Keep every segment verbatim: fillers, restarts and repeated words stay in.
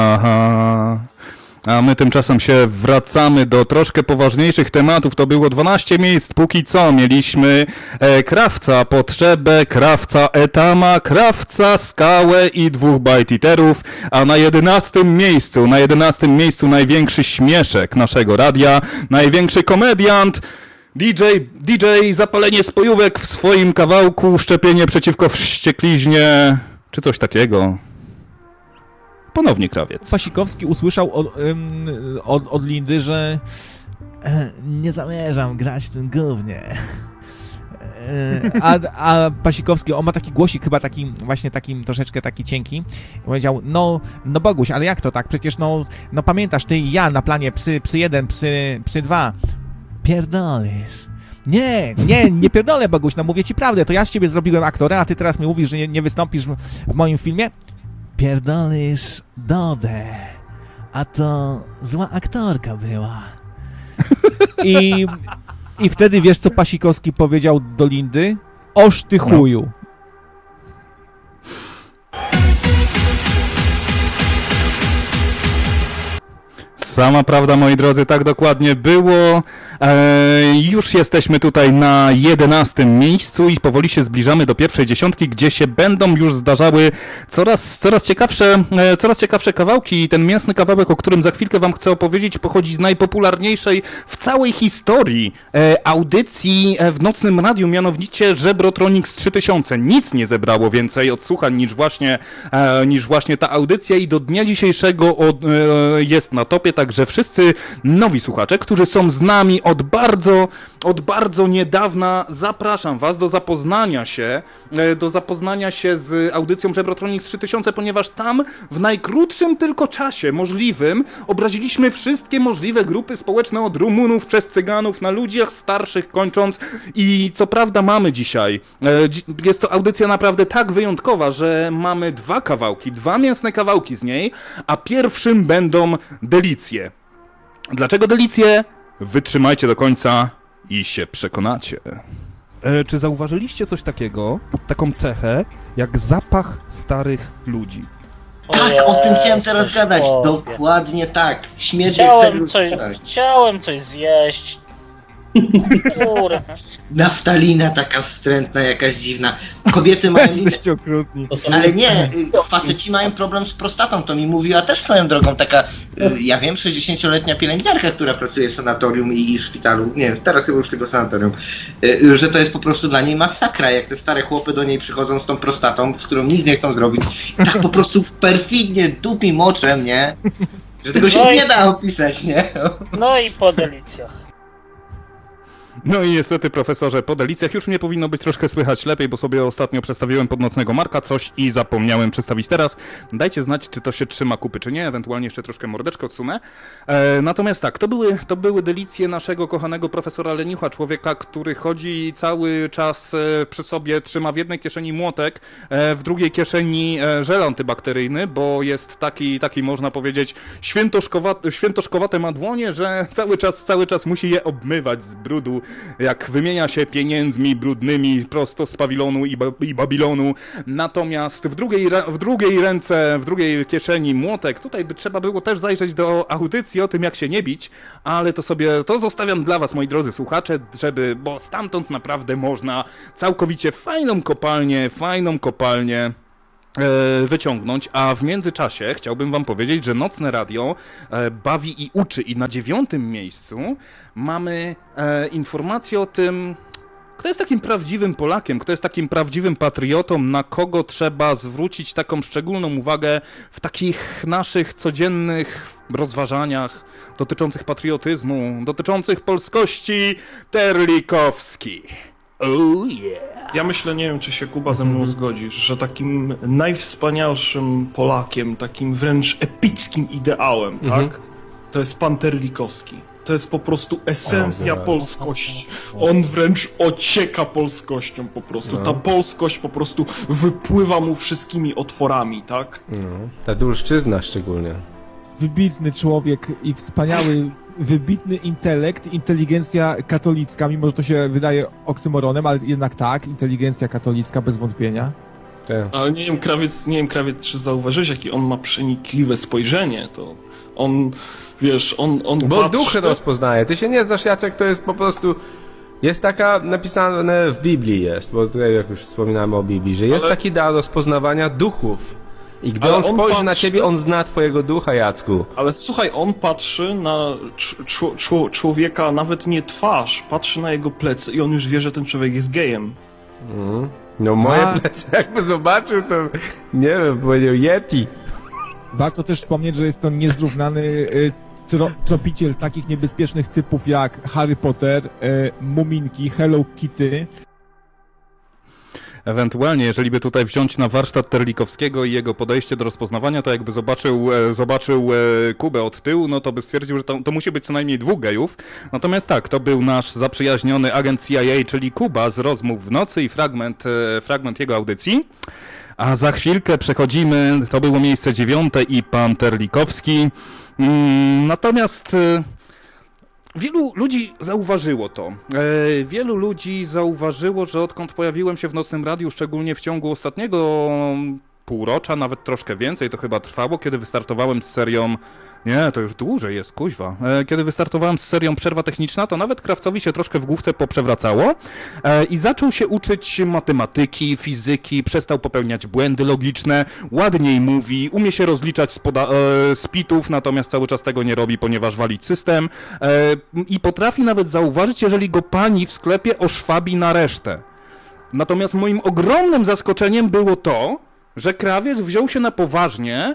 Aha. A my tymczasem się wracamy do troszkę poważniejszych tematów. To było dwanaście miejsc. Póki co mieliśmy e, Krawca, Potrzebę, Krawca, Etama, Krawca, Skałę i dwóch bajtiterów. A na jedenastym miejscu, na jedenastym miejscu największy śmieszek naszego radia, największy komediant, D J, D J Zapalenie Spojówek w swoim kawałku, Szczepienie przeciwko wściekliźnie, czy coś takiego. Ponownie Krawiec. Pasikowski usłyszał od, um, od, od Lindy, że e, nie zamierzam grać w tym gównie. E, a, a Pasikowski, on ma taki głosik chyba taki, właśnie taki troszeczkę taki cienki. I powiedział, no, no Boguś, ale jak to tak? Przecież no, no pamiętasz, ty i ja na planie psy, psy jeden, psy, psy dwa. Pierdolisz. Nie, nie, nie pierdolę, Boguś, no mówię ci prawdę, to ja z ciebie zrobiłem aktora, a ty teraz mi mówisz, że nie, nie wystąpisz w, w moim filmie? Pierdolisz Dodę, a to zła aktorka była. I, i wtedy wiesz, co Pasikowski powiedział do Lindy? Oż ty chuju. Sama prawda, moi drodzy, tak dokładnie było. Eee, już jesteśmy tutaj na jedenastym miejscu i powoli się zbliżamy do pierwszej dziesiątki, gdzie się będą już zdarzały coraz, coraz ciekawsze, e, coraz ciekawsze kawałki. Ten mięsny kawałek, o którym za chwilkę wam chcę opowiedzieć, pochodzi z najpopularniejszej w całej historii e, audycji w nocnym radiu, mianowicie Żebrotronics trzy tysiące. Nic nie zebrało więcej odsłuchań niż właśnie, e, niż właśnie ta audycja i do dnia dzisiejszego od, e, jest na topie. Także wszyscy nowi słuchacze, którzy są z nami od bardzo, od bardzo niedawna, zapraszam was do zapoznania się, do zapoznania się z audycją Żebrotronics trzy tysiące, ponieważ tam w najkrótszym tylko czasie możliwym obraziliśmy wszystkie możliwe grupy społeczne, od Rumunów przez Cyganów, na ludziach starszych kończąc i co prawda mamy dzisiaj, jest to audycja naprawdę tak wyjątkowa, że mamy dwa kawałki, dwa mięsne kawałki z niej, a pierwszym będą delicje. Dlaczego delicje? Wytrzymajcie do końca i się przekonacie. E, czy zauważyliście coś takiego, taką cechę, jak zapach starych ludzi? Tak, o tym chciałem teraz gadać. Dokładnie tak. Śmierć chciałem coś, chciałem coś zjeść. Kurwa. Naftalina taka wstrętna, jakaś dziwna. Kobiety mają... Jesteście okrutni. Ale nie, faceci mają problem z prostatą, to mi mówiła też swoją drogą taka, ja wiem, sześćdziesięcioletnia pielęgniarka, która pracuje w sanatorium i, i w szpitalu, nie wiem, teraz chyba już tego sanatorium, że to jest po prostu dla niej masakra, jak te stare chłopy do niej przychodzą z tą prostatą, z którą nic nie chcą zrobić, tak po prostu perfidnie dupi moczem, nie? Że tego się no nie i... da opisać, nie? No i po delicjach. No i niestety, profesorze, po delicjach już mnie powinno być troszkę słychać lepiej, bo sobie ostatnio przedstawiłem Podnocnego Marka coś i zapomniałem przedstawić teraz. Dajcie znać, czy to się trzyma kupy, czy nie, ewentualnie jeszcze troszkę mordeczkę odsunę. E, natomiast tak, to były, to były delicje naszego kochanego profesora Leniucha, człowieka, który chodzi cały czas e, przy sobie, trzyma w jednej kieszeni młotek, e, w drugiej kieszeni e, żel antybakteryjny, bo jest taki, taki można powiedzieć, świętoszkowate, świętoszkowate ma dłonie, że cały czas, cały czas musi je obmywać z brudu, jak wymienia się pieniędzmi brudnymi prosto z Pawilonu i, ba i Babilonu. Natomiast w drugiej, w drugiej ręce, w drugiej kieszeni młotek. Tutaj by trzeba było też zajrzeć do audycji o tym, jak się nie bić, ale to sobie, to zostawiam dla was, moi drodzy słuchacze, żeby, bo stamtąd naprawdę można całkowicie fajną kopalnię, fajną kopalnię wyciągnąć, a w międzyczasie chciałbym wam powiedzieć, że Nocne Radio e, bawi i uczy i na dziewiątym miejscu mamy e, informację o tym, kto jest takim prawdziwym Polakiem, kto jest takim prawdziwym patriotą, na kogo trzeba zwrócić taką szczególną uwagę w takich naszych codziennych rozważaniach dotyczących patriotyzmu, dotyczących polskości. Terlikowski. Oh yeah. Ja myślę, nie wiem, czy się Kuba ze mną zgodzisz, że takim najwspanialszym Polakiem, takim wręcz epickim ideałem, mhm. tak? To jest pan Terlikowski. To jest po prostu esencja oh, polskości. On wręcz ocieka polskością po prostu. No. Ta polskość po prostu wypływa mu wszystkimi otworami, tak? No. Ta dulszczyzna szczególnie. Wybitny człowiek i wspaniały, wybitny intelekt, inteligencja katolicka, mimo że to się wydaje oksymoronem, ale jednak tak, inteligencja katolicka bez wątpienia. Tak. Ale nie wiem, krawiec, nie wiem, krawiec, czy zauważyłeś, jakie on ma przenikliwe spojrzenie, to on, wiesz, on, on Bo patrzy... duchy rozpoznaje. Ty się nie znasz, Jacek, to jest po prostu... Jest taka, napisane w Biblii jest, bo tutaj jak już wspominamy o Biblii, że jest Ale- taki dar rozpoznawania duchów. I gdy Ale on on spojrzy na patrzy- ciebie, on zna twojego ducha, Jacku. Ale słuchaj, on patrzy na cz- cz- cz- człowieka, nawet nie twarz, patrzy na jego plecy i on już wie, że ten człowiek jest gejem. Mm. No moje A. plecy, jakby zobaczył, to nie wiem, powiedział Yeti. Warto też wspomnieć, że jest to niezrównany y, tro, tropiciel takich niebezpiecznych typów jak Harry Potter, y, Muminki, Hello Kitty. Ewentualnie, jeżeli by tutaj wziąć na warsztat Terlikowskiego i jego podejście do rozpoznawania, to jakby zobaczył, e, zobaczył e, Kubę od tyłu, no to by stwierdził, że to, to musi być co najmniej dwóch gejów. Natomiast tak, to był nasz zaprzyjaźniony agent C I A, czyli Kuba z Rozmów w nocy i fragment, e, fragment jego audycji. A za chwilkę przechodzimy, to było miejsce dziewiąte i pan Terlikowski. Mm, natomiast... E, Wielu ludzi zauważyło to. E, wielu ludzi zauważyło, że odkąd pojawiłem się w Nocnym Radiu, szczególnie w ciągu ostatniego półrocza, nawet troszkę więcej, to chyba trwało, kiedy wystartowałem z serią... Nie, to już dłużej jest, kuźwa. E, kiedy wystartowałem z serią Przerwa Techniczna, to nawet Krawcowi się troszkę w główce poprzewracało e, i zaczął się uczyć matematyki, fizyki, przestał popełniać błędy logiczne, ładniej mówi, umie się rozliczać z, poda- e, z pitów, natomiast cały czas tego nie robi, ponieważ wali system e, i potrafi nawet zauważyć, jeżeli go pani w sklepie oszwabi na resztę. Natomiast moim ogromnym zaskoczeniem było to, że krawiec wziął się na poważnie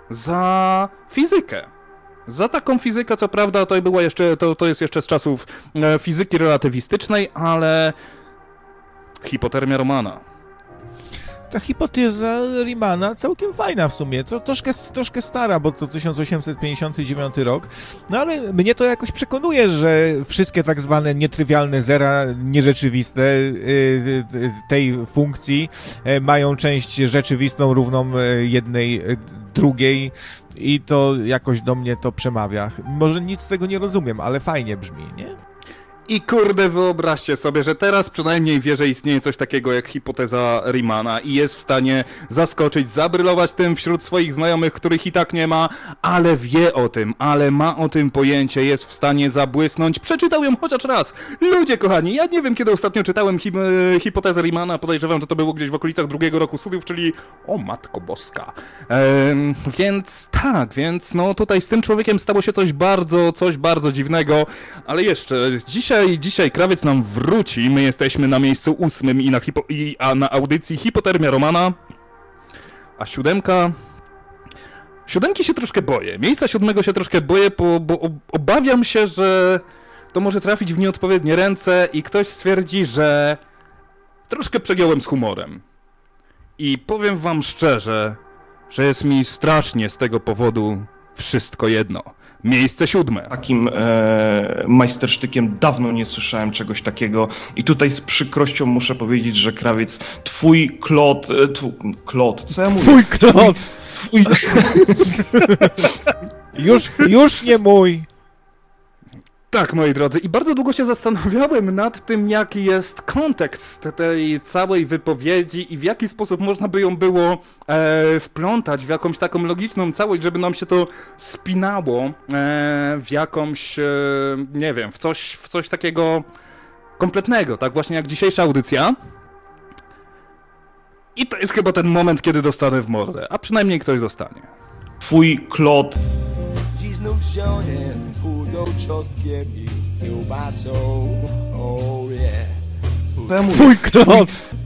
za fizykę. Za taką fizykę, co prawda, to była jeszcze, to, to jest jeszcze z czasów e, fizyki relatywistycznej, ale hipotermia Romana. Ta hipoteza Riemanna całkiem fajna w sumie, Tro, troszkę, troszkę stara, bo to tysiąc osiemset pięćdziesiąty dziewiąty rok, no ale mnie to jakoś przekonuje, że wszystkie tak zwane nietrywialne zera, nierzeczywiste y, y, tej funkcji y, mają część rzeczywistą równą y, jednej y, drugiej i to jakoś do mnie to przemawia. Może nic z tego nie rozumiem, ale fajnie brzmi, nie? I kurde, wyobraźcie sobie, że teraz przynajmniej wie, że istnieje coś takiego jak hipoteza Riemanna i jest w stanie zaskoczyć, zabrylować tym wśród swoich znajomych, których i tak nie ma, ale wie o tym, ale ma o tym pojęcie, jest w stanie zabłysnąć. Przeczytał ją chociaż raz. Ludzie kochani, ja nie wiem, kiedy ostatnio czytałem hip hipotezę Riemanna, podejrzewam, że to było gdzieś w okolicach drugiego roku studiów, czyli o matko boska. Ehm, więc tak, więc no tutaj z tym człowiekiem stało się coś bardzo, coś bardzo dziwnego, ale jeszcze dzisiaj Dzisiaj, dzisiaj krawiec nam wróci, my jesteśmy na miejscu ósmym i na, hipo, i, a na audycji Hipotermia Romana, a siódemka... Siódemki się troszkę boję, miejsca siódmego się troszkę boję, bo, bo obawiam się, że to może trafić w nieodpowiednie ręce i ktoś stwierdzi, że troszkę przegiąłem z humorem. I powiem wam szczerze, że jest mi strasznie z tego powodu wszystko jedno. Miejsce siódme. Takim e, majstersztykiem dawno nie słyszałem czegoś takiego i tutaj z przykrością muszę powiedzieć, że krawiec, twój klot, e, tw, klot, co ja mówię? Twój klot! Twój... Już, już nie mój! Tak, moi drodzy, i bardzo długo się zastanawiałem nad tym, jaki jest kontekst tej całej wypowiedzi i w jaki sposób można by ją było e, wplątać w jakąś taką logiczną całość, żeby nam się to spinało e, w jakąś, e, nie wiem, w coś, w coś takiego kompletnego, tak właśnie jak dzisiejsza audycja. I to jest chyba ten moment, kiedy dostanę w mordę, a przynajmniej ktoś dostanie. Twój klot. znów zionie, chudą czosnkiem i kiełbasą, oh yeah. Co ja mówię? Twój klot!